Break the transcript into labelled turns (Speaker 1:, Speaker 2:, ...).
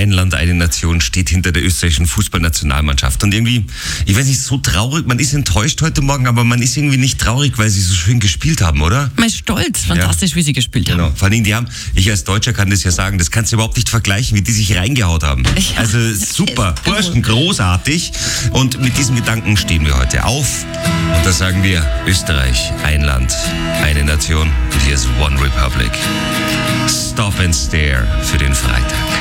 Speaker 1: ein Land, eine Nation steht hinter der österreichischen Fußballnationalmannschaft. Und irgendwie, ich weiß nicht, so traurig, man ist enttäuscht heute Morgen, aber man ist irgendwie nicht traurig, weil sie so schön gespielt haben, oder?
Speaker 2: Man ist stolz, fantastisch, wie sie gespielt haben.
Speaker 1: Genau. Vor allem, ich als Deutscher kann das ja sagen, das kannst du überhaupt nicht vergleichen, wie die sich reingehaut haben.
Speaker 2: Ja.
Speaker 1: Also super, Burschen, großartig. Und mit diesem Gedanken stehen wir heute auf. Und da sagen wir, Österreich, ein Land, eine Nation. Und hier ist One Republic. Stop and Stare für den Freitag.